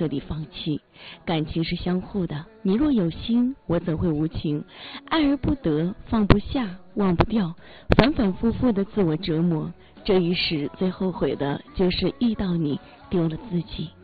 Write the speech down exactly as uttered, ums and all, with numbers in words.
彻底放弃。感情是相互的，你若有心，我怎会无情？爱而不得，放不下，忘不掉，反反复复的自我折磨。这一世最后悔的就是遇到你，丢了自己。